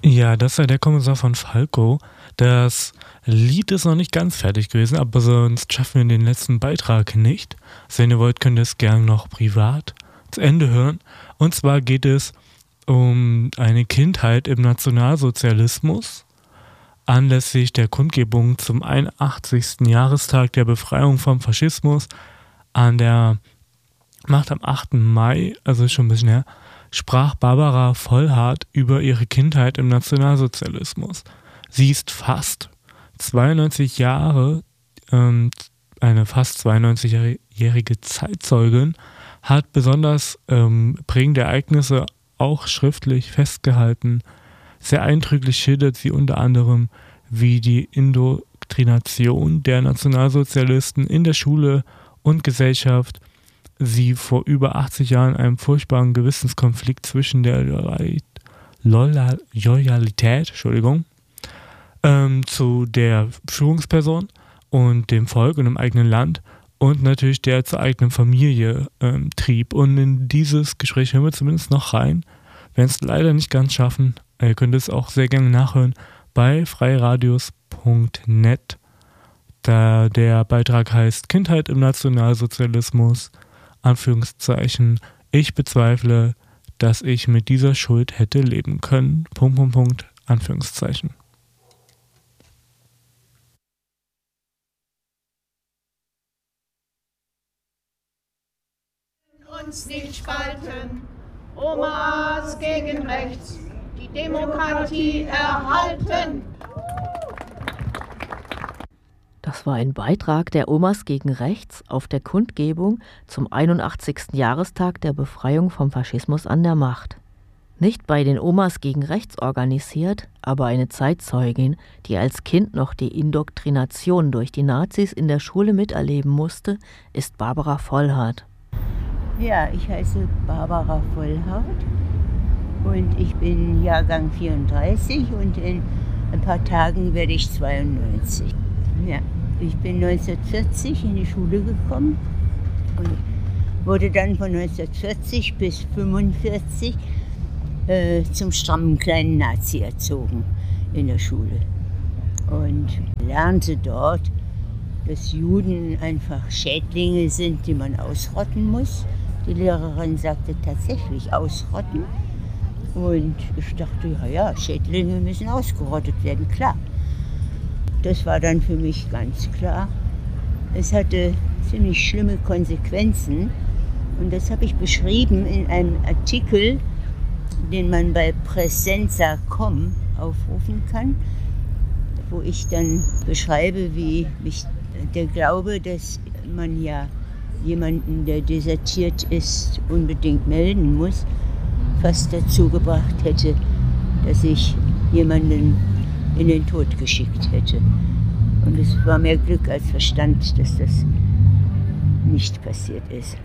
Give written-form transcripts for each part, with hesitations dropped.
Ja, das war der Kommissar von Falco. Das Lied ist noch nicht ganz fertig gewesen, aber sonst schaffen wir den letzten Beitrag nicht. Also wenn ihr wollt, könnt ihr es gerne noch privat zu Ende hören. Und zwar geht es um eine Kindheit im Nationalsozialismus anlässlich der Kundgebung zum 81. Jahrestag der Befreiung vom Faschismus an der Macht am 8. Mai, also schon ein bisschen her, sprach Barbara Vollhardt über ihre Kindheit im Nationalsozialismus. Sie ist fast 92 Jahre, eine fast 92-jährige Zeitzeugin, hat besonders prägende Ereignisse auch schriftlich festgehalten. Sehr eindrücklich schildert sie unter anderem, wie die Indoktrination der Nationalsozialisten in der Schule und Gesellschaft sie vor über 80 Jahren einem furchtbaren Gewissenskonflikt zwischen der Loyalität zu der Führungsperson und dem Volk und dem eigenen Land und natürlich der zur eigenen Familie trieb. Und in dieses Gespräch hören wir zumindest noch rein. Wir werden es leider nicht ganz schaffen. Ihr könnt es auch sehr gerne nachhören bei freiradios.net. Da der Beitrag heißt Kindheit im Nationalsozialismus, Anführungszeichen, ich bezweifle, dass ich mit dieser Schuld hätte leben können, Anführungszeichen. Uns nicht spalten, Omas gegen rechts, die Demokratie erhalten. Das war ein Beitrag der Omas gegen Rechts auf der Kundgebung zum 81. Jahrestag der Befreiung vom Faschismus an der Macht. Nicht bei den Omas gegen Rechts organisiert, aber eine Zeitzeugin, die als Kind noch die Indoktrination durch die Nazis in der Schule miterleben musste, ist Barbara Vollhardt. Ja, ich heiße Barbara Vollhardt und ich bin Jahrgang 34 und in ein paar Tagen werde ich 92. Ja, ich bin 1940 in die Schule gekommen und wurde dann von 1940 bis 1945 zum strammen kleinen Nazi erzogen in der Schule. Und lernte dort, dass Juden einfach Schädlinge sind, die man ausrotten muss. Die Lehrerin sagte tatsächlich ausrotten. Und ich dachte, ja, Schädlinge müssen ausgerottet werden, klar. Das war dann für mich ganz klar. Es hatte ziemlich schlimme Konsequenzen. Und das habe ich beschrieben in einem Artikel, den man bei Presenza.com aufrufen kann, wo ich dann beschreibe, wie mich der Glaube, dass man ja jemanden, der desertiert ist, unbedingt melden muss, fast dazu gebracht hätte, dass ich jemanden in den Tod geschickt hätte. Und es war mehr Glück als Verstand, dass das nicht passiert ist.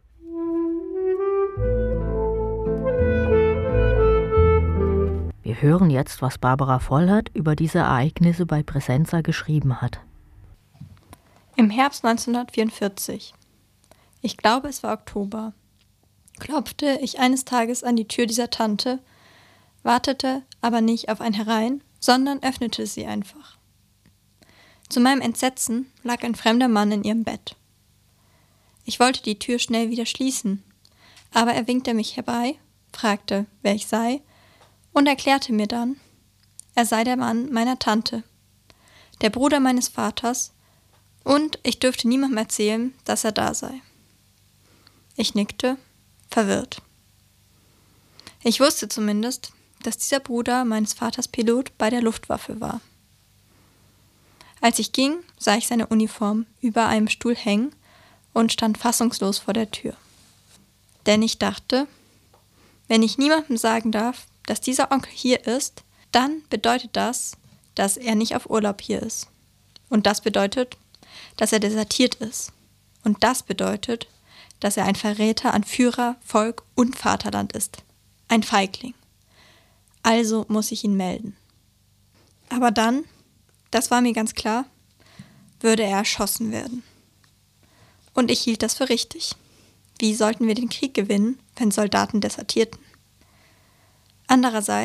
Wir hören jetzt, was Barbara Vollhardt über diese Ereignisse bei Presenza geschrieben hat. Im Herbst 1944. Ich glaube, es war Oktober. Klopfte ich eines Tages an die Tür dieser Tante, wartete aber nicht auf ein Herein, sondern öffnete sie einfach. Zu meinem Entsetzen lag ein fremder Mann in ihrem Bett. Ich wollte die Tür schnell wieder schließen, aber er winkte mich herbei, fragte, wer ich sei, und erklärte mir dann, er sei der Mann meiner Tante, der Bruder meines Vaters, und ich dürfte niemandem erzählen, dass er da sei. Ich nickte, verwirrt. Ich wusste zumindest, dass dieser Bruder meines Vaters Pilot bei der Luftwaffe war. Als ich ging, sah ich seine Uniform über einem Stuhl hängen und stand fassungslos vor der Tür. Denn ich dachte, wenn ich niemandem sagen darf, dass dieser Onkel hier ist, dann bedeutet das, dass er nicht auf Urlaub hier ist. Und das bedeutet, dass er desertiert ist. Und das bedeutet, dass er ein Verräter an Führer, Volk und Vaterland ist. Ein Feigling. Also muss ich ihn melden. Aber dann, das war mir ganz klar, würde er erschossen werden. Und ich hielt das für richtig. Wie sollten wir den Krieg gewinnen, wenn Soldaten desertierten? Andererseits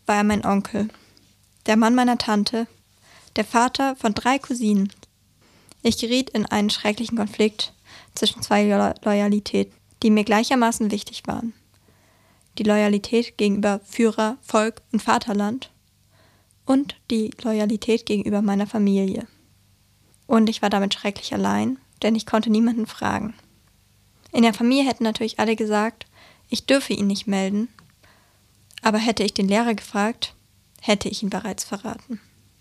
war er mein Onkel, der Mann meiner Tante, der Vater von 3 Cousinen. Ich geriet in einen schrecklichen Konflikt zwischen 2 Loyalitäten, die mir gleichermaßen wichtig waren. Die Loyalität gegenüber Führer, Volk und Vaterland und die Loyalität gegenüber meiner Familie. Und ich war damit schrecklich allein, denn ich konnte niemanden fragen. In der Familie hätten natürlich alle gesagt, ich dürfe ihn nicht melden, aber hätte ich den Lehrer gefragt, hätte ich ihn bereits verraten.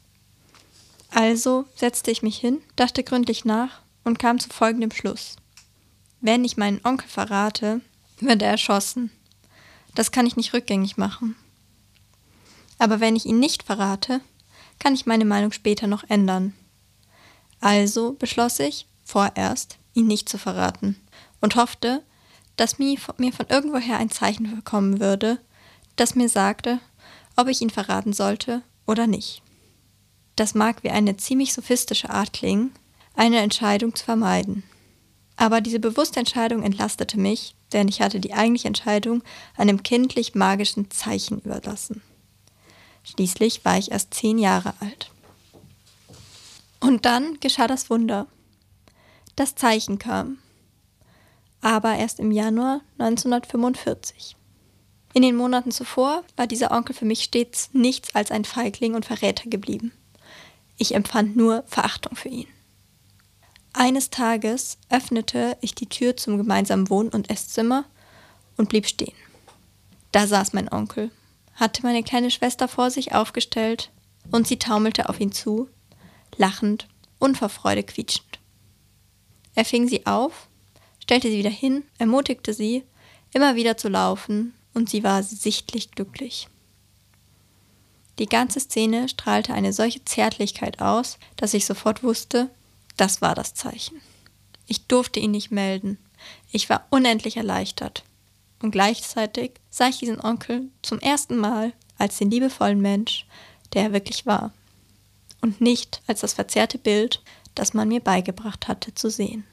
Also setzte ich mich hin, dachte gründlich nach und kam zu folgendem Schluss. Wenn ich meinen Onkel verrate, wird er erschossen. Das kann ich nicht rückgängig machen. Aber wenn ich ihn nicht verrate, kann ich meine Meinung später noch ändern. Also beschloss ich, vorerst ihn nicht zu verraten und hoffte, dass mir von irgendwoher ein Zeichen kommen würde, das mir sagte, ob ich ihn verraten sollte oder nicht. Das mag wie eine ziemlich sophistische Art klingen, eine Entscheidung zu vermeiden. Aber diese bewusste Entscheidung entlastete mich, denn ich hatte die eigentliche Entscheidung einem kindlich-magischen Zeichen überlassen. Schließlich war ich erst 10 Jahre alt. Und dann geschah das Wunder. Das Zeichen kam. Aber erst im Januar 1945. In den Monaten zuvor war dieser Onkel für mich stets nichts als ein Feigling und Verräter geblieben. Ich empfand nur Verachtung für ihn. Eines Tages öffnete ich die Tür zum gemeinsamen Wohn- und Esszimmer und blieb stehen. Da saß mein Onkel, hatte meine kleine Schwester vor sich aufgestellt und sie taumelte auf ihn zu, lachend und vor Freude quietschend. Er fing sie auf, stellte sie wieder hin, ermutigte sie, immer wieder zu laufen und sie war sichtlich glücklich. Die ganze Szene strahlte eine solche Zärtlichkeit aus, dass ich sofort wusste, das war das Zeichen. Ich durfte ihn nicht melden. Ich war unendlich erleichtert. Und gleichzeitig sah ich diesen Onkel zum ersten Mal als den liebevollen Mensch, der er wirklich war. Und nicht als das verzerrte Bild, das man mir beigebracht hatte zu sehen.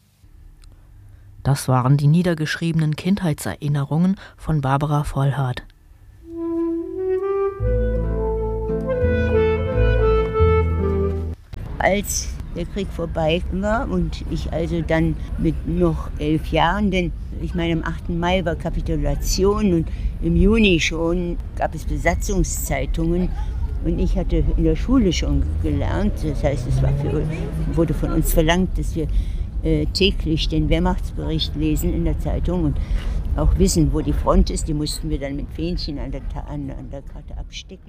Das waren die niedergeschriebenen Kindheitserinnerungen von Barbara Vollhardt. Als der Krieg vorbei war und ich also dann mit noch 11 Jahren, denn ich meine, am 8. Mai war Kapitulation und im Juni schon gab es Besatzungszeitungen und ich hatte in der Schule schon gelernt, das heißt, wurde von uns verlangt, dass wir täglich den Wehrmachtsbericht lesen in der Zeitung und auch wissen, wo die Front ist. Die mussten wir dann mit Fähnchen an der Karte abstecken.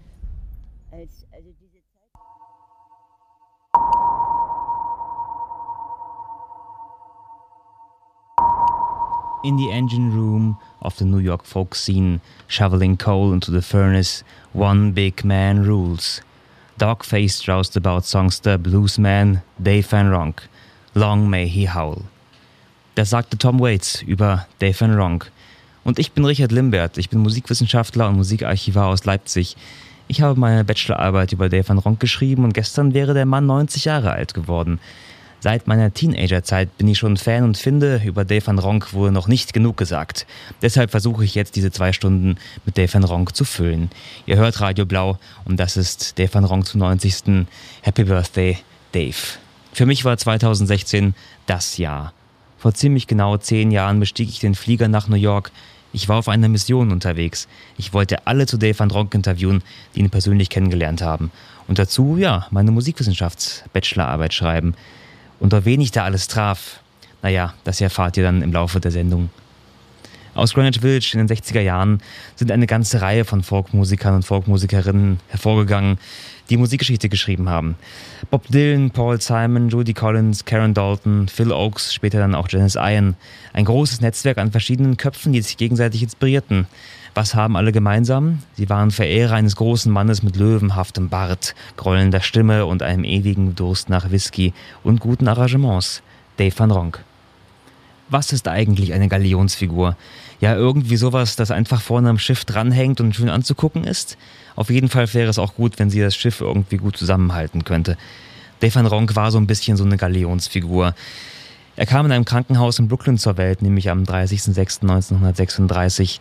In the engine room of the New York folk scene, shoveling coal into the furnace, one big man rules. Dog-faced roustabout songster bluesman Dave Van Ronk, long may he howl. Das sagte Tom Waits über Dave Van Ronk. Und ich bin Richard Limbert, ich bin Musikwissenschaftler und Musikarchivar aus Leipzig. Ich habe meine Bachelorarbeit über Dave Van Ronk geschrieben und gestern wäre der Mann 90 Jahre alt geworden. Seit meiner Teenagerzeit bin ich schon Fan und finde, über Dave Van Ronk wurde noch nicht genug gesagt. Deshalb versuche ich jetzt diese 2 Stunden mit Dave Van Ronk zu füllen. Ihr hört Radio Blau und das ist Dave Van Ronk zum 90. Happy Birthday, Dave. Für mich war 2016 das Jahr. Vor ziemlich genau 10 Jahren bestieg ich den Flieger nach New York. Ich war auf einer Mission unterwegs. Ich wollte alle zu Dave Van Ronk interviewen, die ihn persönlich kennengelernt haben. Und dazu, meine Musikwissenschafts-Bachelorarbeit schreiben. Und auf wen ich da alles traf, das erfahrt ihr dann im Laufe der Sendung. Aus Greenwich Village in den 60er Jahren sind eine ganze Reihe von Folkmusikern und Folkmusikerinnen hervorgegangen, die Musikgeschichte geschrieben haben. Bob Dylan, Paul Simon, Judy Collins, Karen Dalton, Phil Ochs, später dann auch Janis Ian. Ein großes Netzwerk an verschiedenen Köpfen, die sich gegenseitig inspirierten. Was haben alle gemeinsam? Sie waren Verehrer eines großen Mannes mit löwenhaftem Bart, grollender Stimme und einem ewigen Durst nach Whisky und guten Arrangements. Dave Van Ronk. Was ist eigentlich eine Galionsfigur? Ja, irgendwie sowas, das einfach vorne am Schiff dranhängt und schön anzugucken ist? Auf jeden Fall wäre es auch gut, wenn sie das Schiff irgendwie gut zusammenhalten könnte. Dave Van Ronk war so ein bisschen so eine Galionsfigur. Er kam in einem Krankenhaus in Brooklyn zur Welt, nämlich am 30.06.1936.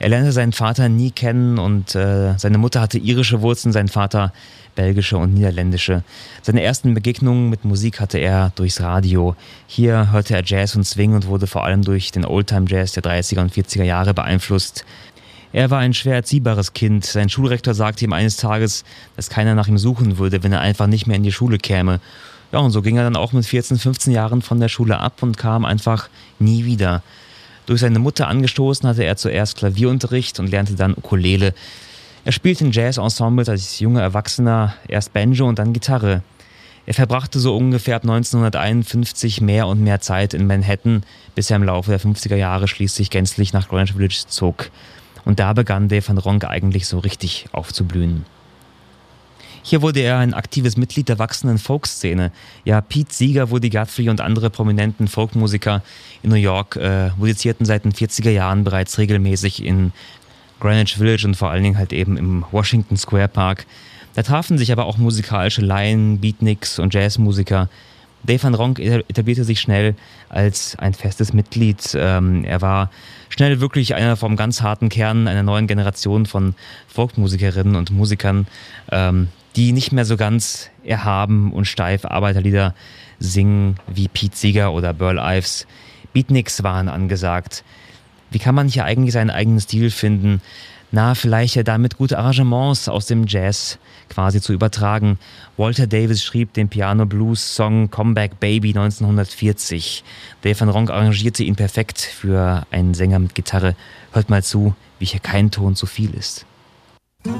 Er lernte seinen Vater nie kennen und seine Mutter hatte irische Wurzeln, sein Vater belgische und niederländische. Seine ersten Begegnungen mit Musik hatte er durchs Radio. Hier hörte er Jazz und Swing und wurde vor allem durch den Oldtime-Jazz der 30er und 40er Jahre beeinflusst. Er war ein schwer erziehbares Kind. Sein Schulrektor sagte ihm eines Tages, dass keiner nach ihm suchen würde, wenn er einfach nicht mehr in die Schule käme. Ja, und so ging er dann auch mit 14, 15 Jahren von der Schule ab und kam einfach nie wieder. Durch seine Mutter angestoßen hatte er zuerst Klavierunterricht und lernte dann Ukulele. Er spielte in Jazz-Ensembles als junger Erwachsener, erst Banjo und dann Gitarre. Er verbrachte so ungefähr ab 1951 mehr und mehr Zeit in Manhattan, bis er im Laufe der 50er Jahre schließlich gänzlich nach Greenwich Village zog. Und da begann Dave Van Ronk eigentlich so richtig aufzublühen. Hier wurde er ein aktives Mitglied der wachsenden Folkszene. Ja, Pete Seeger, Woody Guthrie und andere prominenten Folkmusiker in New York musizierten seit den 40er Jahren bereits regelmäßig in Greenwich Village und vor allen Dingen halt eben im Washington Square Park. Da trafen sich aber auch musikalische Laien, Beatniks und Jazzmusiker. Dave Van Ronk etablierte sich schnell als ein festes Mitglied. Er war schnell wirklich einer vom ganz harten Kern einer neuen Generation von Folkmusikerinnen und Musikern, die nicht mehr so ganz erhaben und steif Arbeiterlieder singen wie Pete Seeger oder Burl Ives. Beatniks waren angesagt. Wie kann man hier eigentlich seinen eigenen Stil finden? Na, vielleicht ja damit gute Arrangements aus dem Jazz quasi zu übertragen. Walter Davis schrieb den Piano-Blues-Song Comeback Baby 1940. Dave Van Ronk arrangierte ihn perfekt für einen Sänger mit Gitarre. Hört mal zu, wie hier kein Ton zu viel ist.